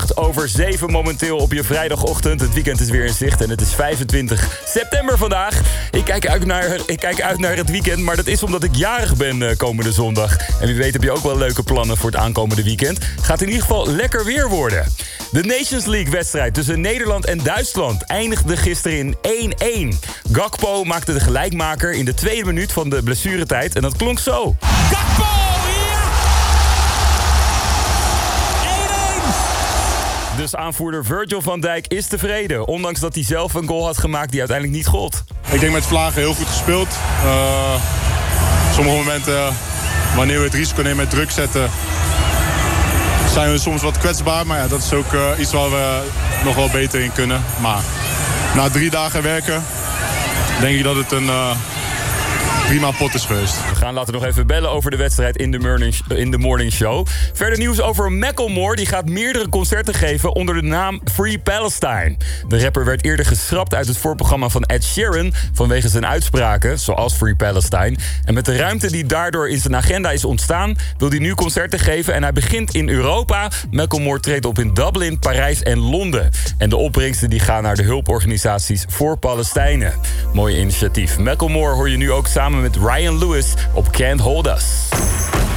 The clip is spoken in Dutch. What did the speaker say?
7:08 momenteel op je vrijdagochtend. Het weekend is weer in zicht en het is 25 september vandaag. Ik kijk uit naar het weekend, maar dat is omdat ik jarig ben komende zondag. En wie weet heb je ook wel leuke plannen voor het aankomende weekend. Gaat in ieder geval lekker weer worden. De Nations League-wedstrijd tussen Nederland en Duitsland eindigde gisteren in 1-1. Gakpo maakte de gelijkmaker in de tweede minuut van de blessuretijd en dat klonk zo. Gakpo! Dus aanvoerder Virgil van Dijk is tevreden. Ondanks dat hij zelf een goal had gemaakt die uiteindelijk niet gold. Ik denk met Vlagen heel goed gespeeld. Sommige momenten, wanneer we het risico nemen met druk zetten, zijn we soms wat kwetsbaar. Maar ja, dat is ook iets waar we nog wel beter in kunnen. Maar na 3 dagen werken denk ik dat het een prima pot is geweest. We gaan later nog even bellen over de wedstrijd in de morning show. Verder nieuws over Macklemore. Die gaat meerdere concerten geven onder de naam Free Palestine. De rapper werd eerder geschrapt uit het voorprogramma van Ed Sheeran vanwege zijn uitspraken, zoals Free Palestine. En met de ruimte die daardoor in zijn agenda is ontstaan, wil hij nu concerten geven en hij begint in Europa. Macklemore treedt op in Dublin, Parijs en Londen. En de opbrengsten die gaan naar de hulporganisaties voor Palestijnen. Mooi initiatief. Macklemore hoor je nu ook samen met Ryan Lewis op Can't Hold Us.